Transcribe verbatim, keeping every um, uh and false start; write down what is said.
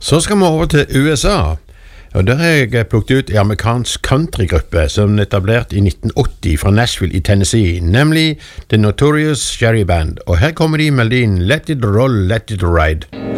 Så skal vi over til U S A, og der har jeg plukket ut en amerikansk countrygruppe som er etablert i nitten åtti fra Nashville i Tennessee, nemlig The Notorious Sherry Band, og her kommer de med melodien Let It Roll, Let It Ride.